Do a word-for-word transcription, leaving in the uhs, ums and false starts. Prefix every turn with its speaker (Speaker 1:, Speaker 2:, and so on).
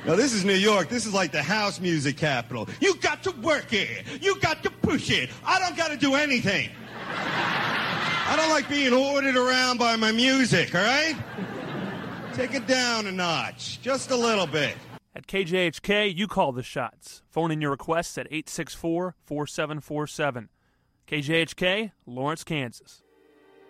Speaker 1: Now, this is New York. This is like the house music capital. You got to work it. You got to push it. I don't got to do anything. I don't like being ordered around by my music, all right? Take it down a notch, just a little bit.
Speaker 2: At K J H K, you call the shots. Phone in your requests at eight six four, four seven four seven. K J H K, Lawrence, Kansas.